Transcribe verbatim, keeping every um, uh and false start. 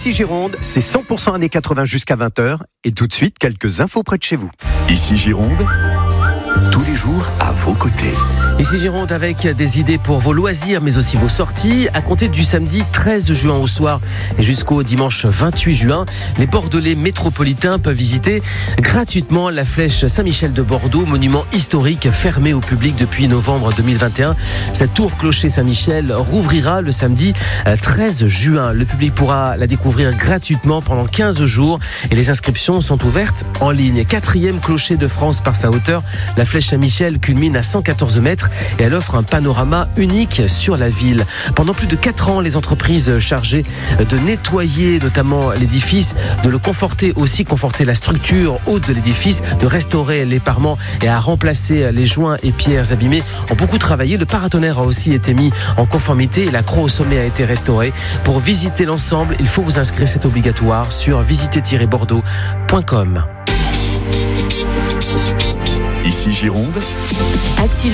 Ici Gironde, c'est cent pour cent années quatre-vingts jusqu'à vingt heures. Et tout de suite, quelques infos près de chez vous. Ici Gironde, tous les jours à vos côtés. Ici Gironde avec des idées pour vos loisirs mais aussi vos sorties. À compter du samedi treize juin au soir et jusqu'au dimanche vingt-huit juin, les Bordelais métropolitains peuvent visiter gratuitement la flèche Saint-Michel de Bordeaux, monument historique fermé au public depuis novembre deux mille vingt et un. Cette tour clocher Saint-Michel rouvrira le samedi treize juin. Le public pourra la découvrir gratuitement pendant quinze jours et les inscriptions sont ouvertes en ligne. Quatrième clocher de France par sa hauteur, la flèche Saint-Michel culmine à cent quatorze mètres et elle offre un panorama unique sur la ville. Pendant plus de quatre ans, les entreprises chargées de nettoyer notamment l'édifice, de le conforter aussi, conforter la structure haute de l'édifice, de restaurer les parements et à remplacer les joints et pierres abîmées ont beaucoup travaillé. Le paratonnerre a aussi été mis en conformité et la croix au sommet a été restaurée. Pour visiter l'ensemble, il faut vous inscrire, c'est obligatoire sur visiter tiret bordeaux point com. Ici Gironde. Actu